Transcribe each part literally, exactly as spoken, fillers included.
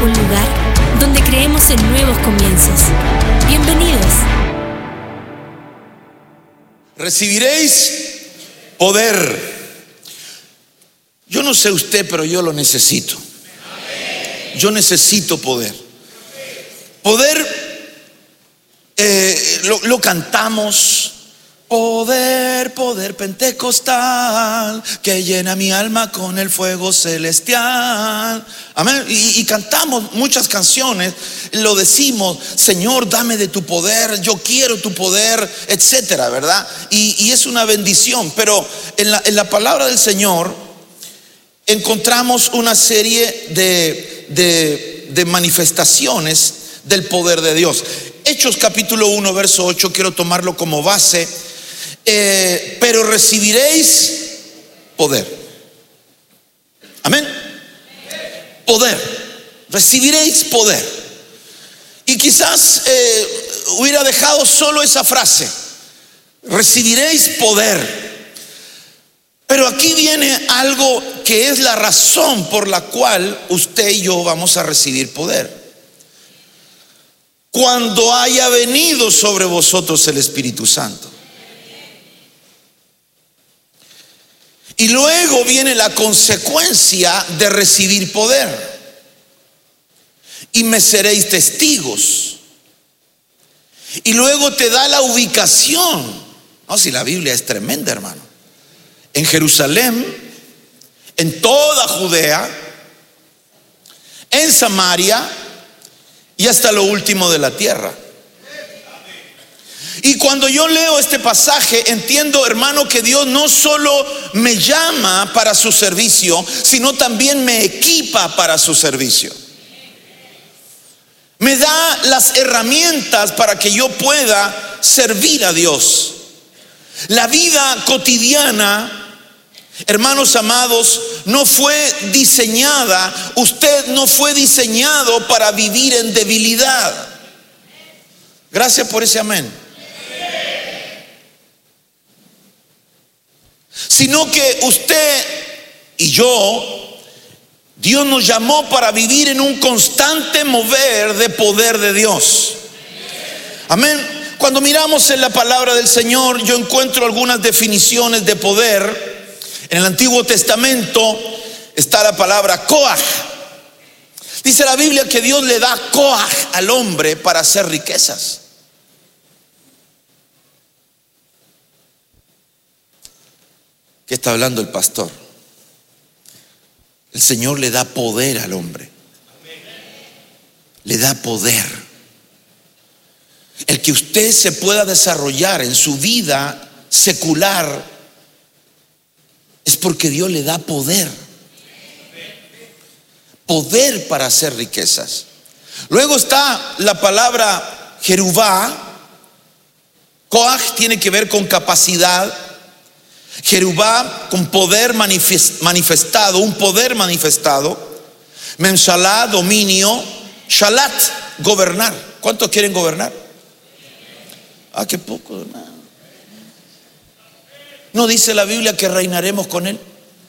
un lugar donde creemos en nuevos comienzos. Bienvenidos. Recibiréis poder. Yo no sé usted, pero yo lo necesito. Yo necesito poder. Poder, eh, lo, lo cantamos. Poder, poder pentecostal que llena mi alma con el fuego celestial. Amén. Y, y cantamos muchas canciones, lo decimos: Señor, dame de tu poder, yo quiero tu poder, etcétera, ¿verdad? Y, y es una bendición. Pero en la, en la palabra del Señor encontramos una serie de, de, de manifestaciones del poder de Dios. Hechos capítulo uno, verso ocho, quiero tomarlo como base. Eh, pero recibiréis poder. Amén. Poder. Recibiréis poder. Y quizás eh, hubiera dejado solo esa frase: recibiréis poder. Pero aquí viene algo que es la razón por la cual usted y yo vamos a recibir poder. Cuando haya venido sobre vosotros el Espíritu Santo. Y luego viene la consecuencia de recibir poder. Y me seréis testigos. Y luego te da la ubicación. No, si la Biblia es tremenda, hermano. En Jerusalén, en toda Judea, en Samaria y hasta lo último de la tierra. Y cuando yo leo este pasaje, entiendo, hermano, que Dios no solo me llama para su servicio, sino también me equipa para su servicio. Me da las herramientas para que yo pueda servir a Dios. La vida cotidiana, hermanos amados, no fue diseñada, usted no fue diseñado para vivir en debilidad. Gracias por ese amén. Sino que usted y yo, Dios nos llamó para vivir en un constante mover de poder de Dios. Amén. Cuando miramos en la palabra del Señor, yo encuentro algunas definiciones de poder. En el Antiguo Testamento está la palabra Koach. Dice la Biblia que Dios le da Koach al hombre para hacer riquezas. ¿Qué está hablando el pastor? El Señor le da poder al hombre. Le da poder. El que usted se pueda desarrollar en su vida secular es porque Dios le da poder. Poder para hacer riquezas. Luego está la palabra Jerubá. Koach tiene que ver con capacidad. Jerubá con poder manifestado, un poder manifestado. Memshalá, dominio. Shalat, gobernar. ¿Cuántos quieren gobernar? Ah, qué poco, hermano. ¿No dice la Biblia que reinaremos con Él?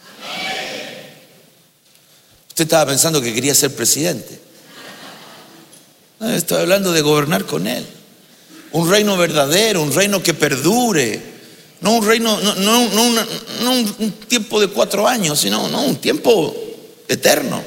Usted estaba pensando que quería ser presidente. No, estoy hablando de gobernar con Él. Un reino verdadero, un reino que perdure. No un reino, no, no, no, una, no un tiempo de cuatro años, sino no, un tiempo eterno.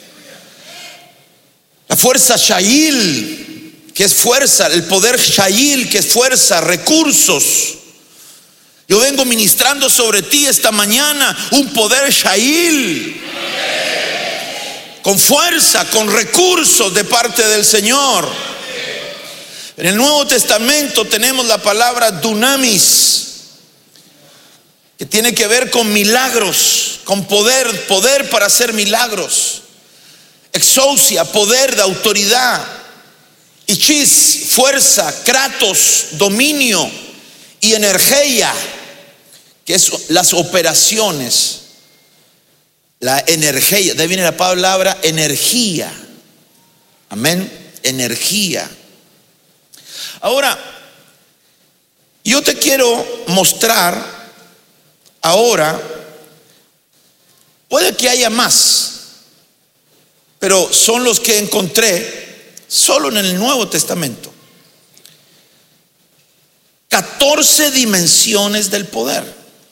La fuerza Shail, que es fuerza, el poder Shail, que es fuerza, recursos. Yo vengo ministrando sobre ti esta mañana un poder Shail, con fuerza, con recursos de parte del Señor. En el Nuevo Testamento tenemos la palabra dunamis, que tiene que ver con milagros, con poder, poder para hacer milagros. Exousia, poder de autoridad. Ichis, fuerza. Kratos, dominio. Y energía, que es las operaciones. La energía, de ahí viene la palabra energía. Amén, energía. Ahora, yo te quiero mostrar ahora, puede que haya más, pero son los que encontré solo en el Nuevo Testamento. catorce dimensiones del poder.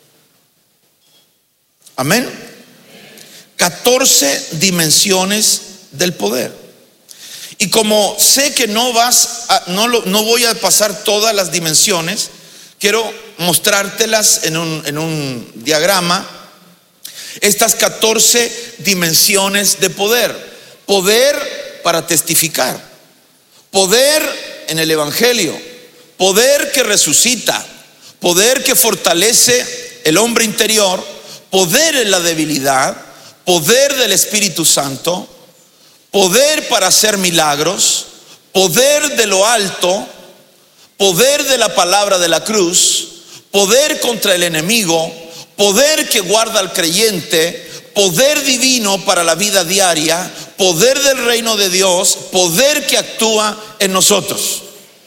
Amén. catorce dimensiones del poder. Y como sé que no vas a, no, lo, no voy a pasar todas las dimensiones, quiero mostrártelas en un, en un diagrama. Estas catorce dimensiones de poder. Poder para testificar. Poder en el Evangelio. Poder que resucita. Poder que fortalece el hombre interior. Poder en la debilidad. Poder del Espíritu Santo. Poder para hacer milagros. Poder de lo alto. Poder de la palabra de la cruz. Poder contra el enemigo. Poder que guarda al creyente. Poder divino para la vida diaria. Poder del reino de Dios. Poder que actúa en nosotros.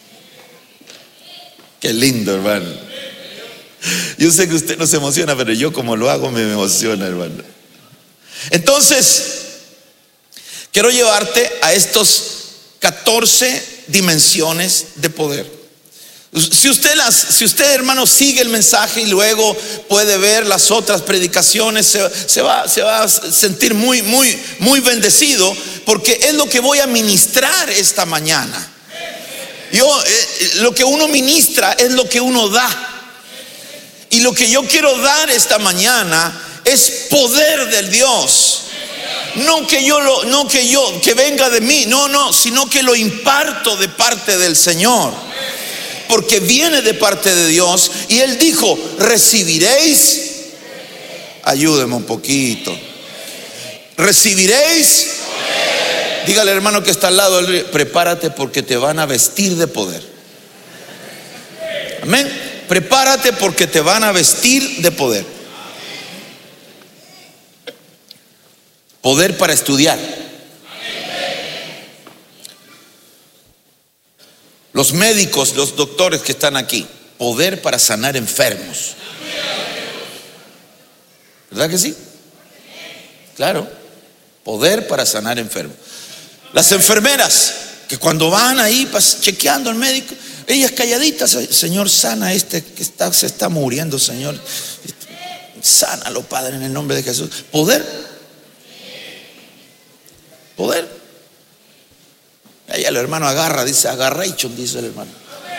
Qué lindo, hermano. Yo sé que usted no se emociona, pero yo como lo hago me emociona, hermano. Entonces, quiero llevarte a estos catorce dimensiones de poder. Si usted, las, si usted hermano sigue el mensaje y luego puede ver las otras predicaciones, se, se, va, se va a sentir muy, muy, muy bendecido, porque es lo que voy a ministrar esta mañana. Yo, eh, lo que uno ministra es lo que uno da. Y lo que yo quiero dar esta mañana es poder del Dios. No que yo lo, no que yo, que venga de mí, no, no, sino que lo imparto de parte del Señor. Porque viene de parte de Dios. Y Él dijo, recibiréis. Ayúdeme un poquito. Recibiréis. Dígale, hermano, que está al lado, prepárate porque te van a vestir de poder. Amén. Prepárate porque te van a vestir de poder. Poder para estudiar. Los médicos, los doctores que están aquí, poder para sanar enfermos. ¿Verdad que sí? Claro, poder para sanar enfermos. Las enfermeras que cuando van ahí chequeando al médico, ellas calladitas, Señor, sana a este que está, se está muriendo, Señor. Sánalo, Padre, en el nombre de Jesús. Poder. Poder. Allá el hermano agarra, dice agarration, dice el hermano.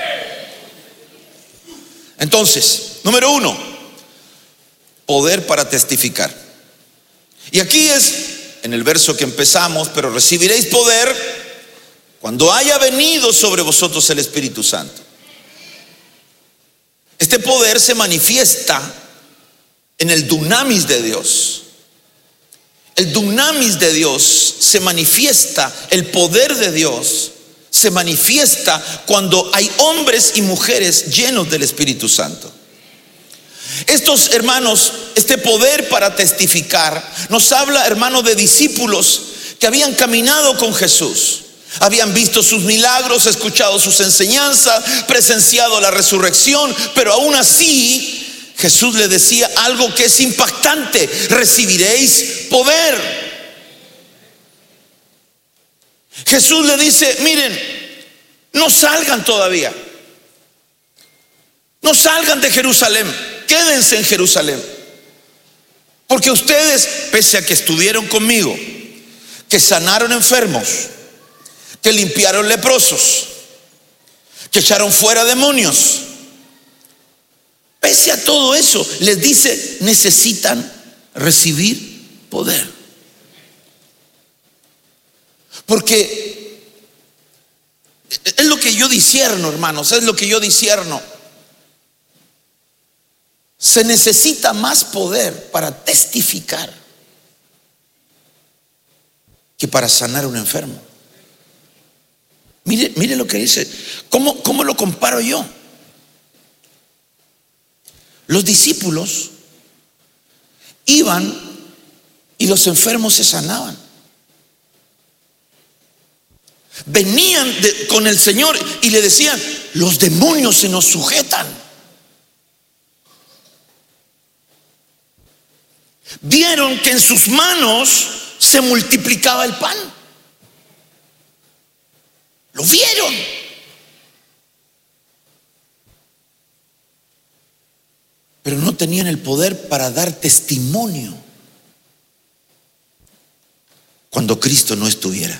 Entonces, número uno, poder para testificar. Y aquí es en el verso que empezamos, pero recibiréis poder cuando haya venido sobre vosotros el Espíritu Santo. Este poder se manifiesta en el dunamis de Dios. El dunamis de Dios se manifiesta, el poder de Dios se manifiesta cuando hay hombres y mujeres llenos del Espíritu Santo. Estos hermanos, este poder para testificar, nos habla, hermano, de discípulos que habían caminado con Jesús. Habían visto sus milagros, escuchado sus enseñanzas, presenciado la resurrección, pero aún así Jesús le decía algo que es impactante: recibiréis poder. Jesús le dice, miren, no salgan todavía. No salgan de Jerusalén, quédense en Jerusalén. Porque ustedes, pese a que estuvieron conmigo, que sanaron enfermos, que limpiaron leprosos, que echaron fuera demonios, pese a todo eso, les dice, necesitan recibir poder. Porque es lo que yo discierno, hermanos, es lo que yo discierno. Se necesita más poder para testificar que para sanar a un enfermo. Mire, mire lo que dice. ¿Cómo, cómo lo comparo yo? Los discípulos iban y los enfermos se sanaban. Venían de, con el Señor y le decían, los demonios se nos sujetan. Vieron que en sus manos se multiplicaba el pan. Lo vieron. Pero no tenían el poder para dar testimonio cuando Cristo no estuviera.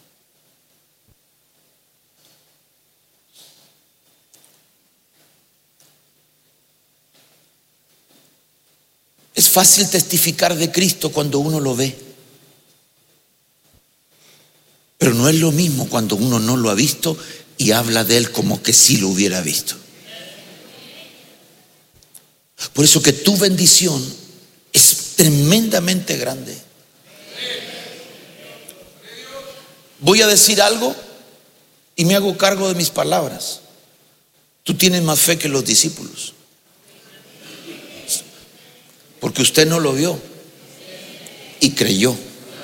Es fácil testificar de Cristo cuando uno lo ve, pero no es lo mismo cuando uno no lo ha visto y habla de Él como que sí lo hubiera visto. Por eso que tu bendición es tremendamente grande. Voy a decir algo y me hago cargo de mis palabras. Tú tienes más fe que los discípulos, porque usted no lo vio y creyó.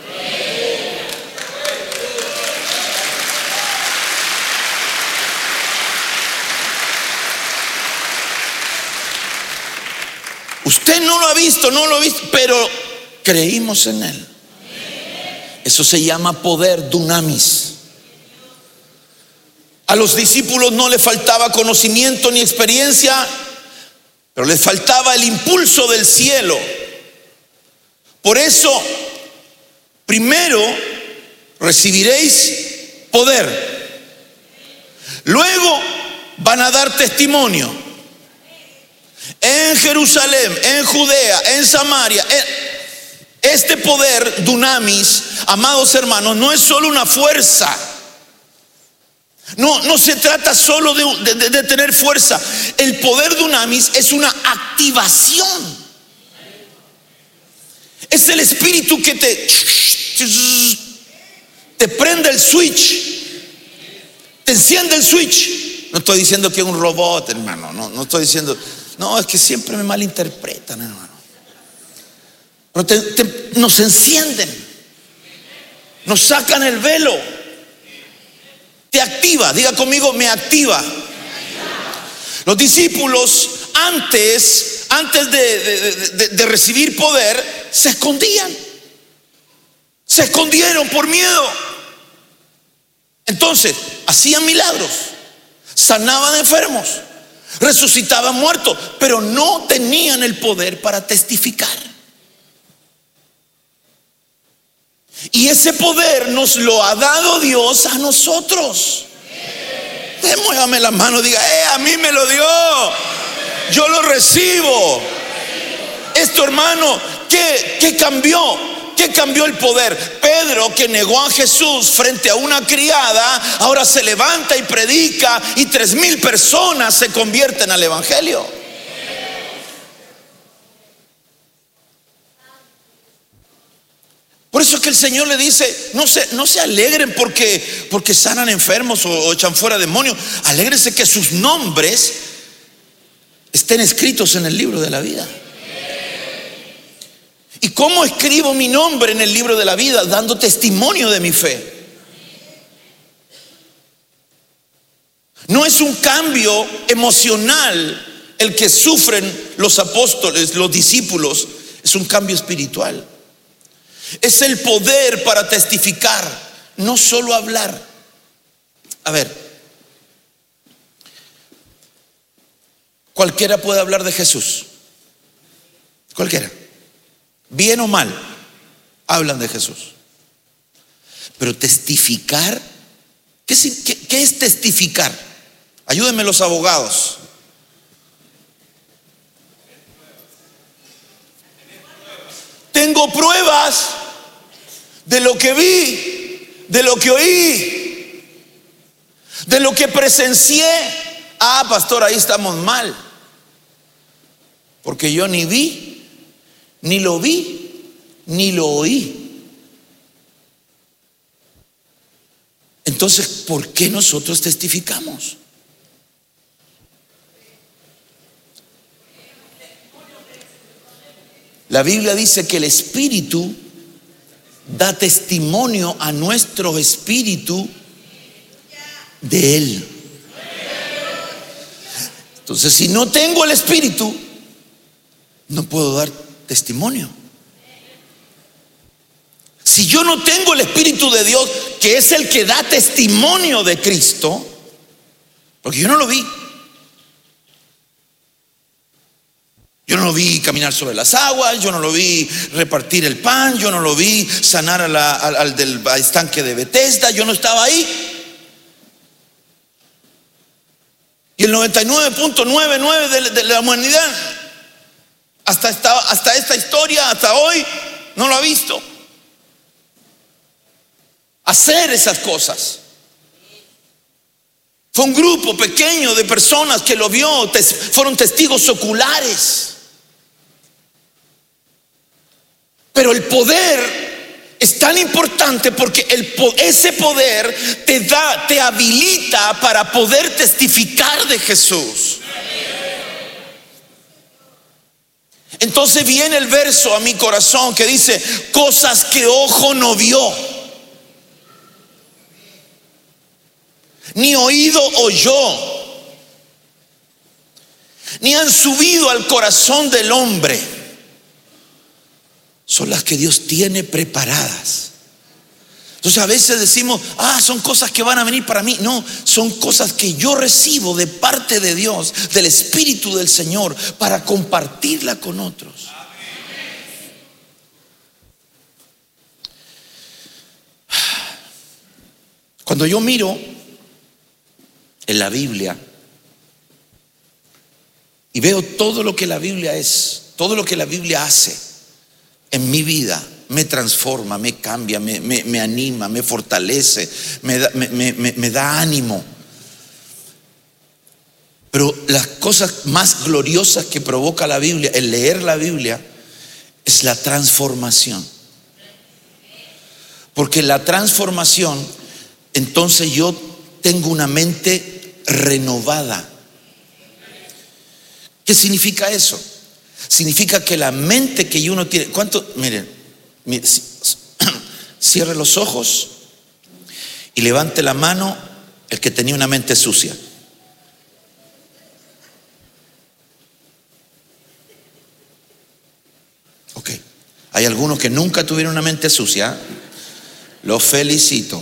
Usted no lo ha visto, no lo ha visto, pero creímos en Él. Eso se llama poder, dunamis. A los discípulos no les faltaba conocimiento ni experiencia, pero les faltaba el impulso del cielo. Por eso, primero recibiréis poder. Luego van a dar testimonio. En Jerusalén, en Judea, en Samaria. Este poder, dunamis, amados hermanos, no es solo una fuerza. No, no se trata solo de, de, de tener fuerza. El poder dunamis es una activación. Es el espíritu que te te prende el switch, te enciende el switch. No estoy diciendo que es un robot, hermano. No, no estoy diciendo. No, es que siempre me malinterpretan, hermano. Pero te, te, nos encienden, nos sacan el velo, te activa. Diga conmigo, me activa. Los discípulos antes, antes de, de, de, de recibir poder, se escondían, se escondieron por miedo. Entonces, hacían milagros, sanaban enfermos, resucitaban muertos, pero no tenían el poder para testificar. Y ese poder nos lo ha dado Dios a nosotros. Muévame la mano, diga, eh, a mí me lo dio, yo lo recibo. Esto, hermano, ¿qué, qué cambió? ¿Qué cambió el poder? Pedro, que negó a Jesús frente a una criada, ahora se levanta y predica y tres mil personas se convierten al evangelio. Por eso es que el Señor le dice, no se, no se alegren porque, porque sanan enfermos o, o echan fuera demonios. Alégrense que sus nombres estén escritos en el libro de la vida. ¿Y cómo escribo mi nombre en el libro de la vida? Dando testimonio de mi fe. No es un cambio emocional el que sufren los apóstoles, los discípulos. Es un cambio espiritual. Es el poder para testificar, no solo hablar. A ver, cualquiera puede hablar de Jesús. Cualquiera. Bien o mal, hablan de Jesús. Pero testificar, ¿qué es, qué, qué es testificar? Ayúdenme los abogados. Tengo pruebas de lo que vi, de lo que oí, de lo que presencié. Ah, pastor, ahí estamos mal, porque yo ni vi, ni lo vi, ni lo oí. Entonces, ¿por qué nosotros testificamos? La Biblia dice que el Espíritu da testimonio a nuestro espíritu de Él. Entonces, si no tengo el Espíritu, no puedo dar testimonio. Si yo no tengo el Espíritu de Dios, que es el que da testimonio de Cristo, porque yo no lo vi. Yo no lo vi caminar sobre las aguas, yo no lo vi repartir el pan, yo no lo vi sanar a la, al, al del estanque de Bethesda, yo no estaba ahí. Y el noventa y nueve punto noventa y nueve de, de la humanidad, hasta esta, hasta esta historia, hasta hoy, no lo ha visto hacer esas cosas. Fue un grupo pequeño de personas que lo vio, fueron testigos oculares. Pero el poder es tan importante porque el, ese poder te da, te habilita para poder testificar de Jesús. Entonces viene el verso a mi corazón que dice: cosas que ojo no vio, ni oído oyó, ni han subido al corazón del hombre, son las que Dios tiene preparadas. Entonces a veces decimos: ah, son cosas que van a venir para mí. No, son cosas que yo recibo de parte de Dios, del Espíritu del Señor, para compartirla con otros. Cuando yo miro en la Biblia y veo todo lo que la Biblia es, todo lo que la Biblia hace en mi vida, me transforma, me cambia, me, me, me anima, me fortalece, me da, me, me, me da ánimo. Pero las cosas más gloriosas que provoca la Biblia, el leer la Biblia, es la transformación. Porque la transformación, entonces yo tengo una mente renovada. ¿Qué significa eso? Significa que la mente que uno tiene, ¿cuánto? Miren, miren, cierre los ojos y levante la mano el que tenía una mente sucia. Ok, hay algunos que nunca tuvieron una mente sucia. Los felicito.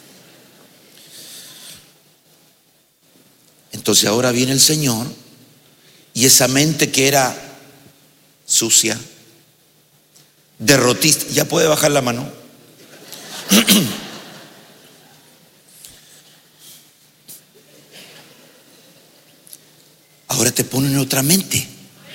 Entonces ahora viene el Señor y esa mente que era sucia, derrotista, ya puede bajar la mano. Ahora te ponen otra mente.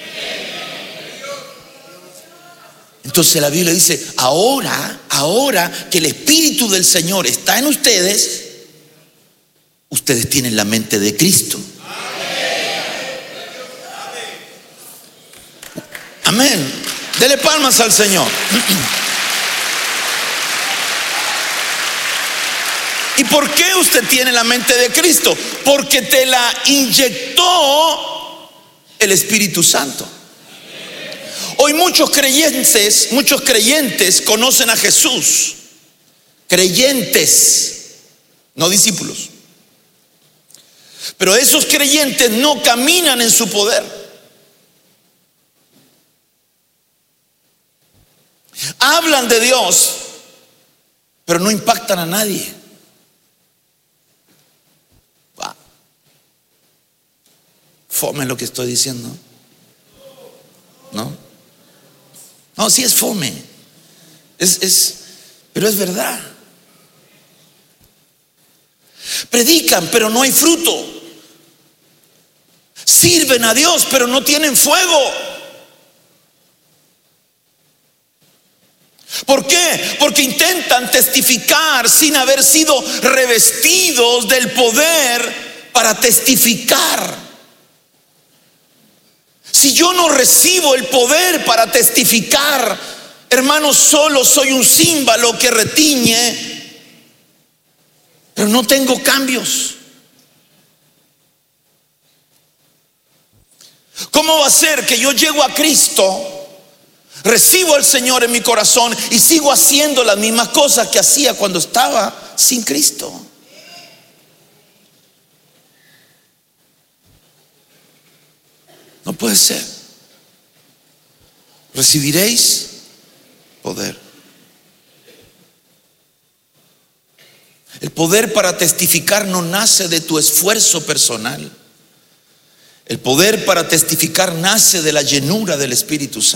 Entonces la Biblia dice: ahora, ahora que el Espíritu del Señor está en ustedes, ustedes tienen la mente de Cristo. Amén. Dele palmas al Señor. ¿Y por qué usted tiene la mente de Cristo? Porque te la inyectó el Espíritu Santo. Hoy muchos creyentes, muchos creyentes conocen a Jesús. Creyentes, no discípulos. Pero esos creyentes no caminan en su poder. Hablan de Dios, pero no impactan a nadie. Wow. Fome lo que estoy diciendo. ¿No? No, sí es fome. Es, es, pero es verdad. Predican, pero no hay fruto. Sirven a Dios, pero no tienen fuego. ¿Por qué? Porque intentan testificar sin haber sido revestidos del poder para testificar. Si yo no recibo el poder para testificar, hermanos, solo soy un címbalo que retiñe, pero no tengo cambios. ¿Cómo va a ser que yo llego a Cristo, recibo al Señor en mi corazón y sigo haciendo las mismas cosas que hacía cuando estaba sin Cristo? No puede ser. Recibiréis poder. El poder para testificar no nace de tu esfuerzo personal. El poder para testificar nace de la llenura del Espíritu Santo.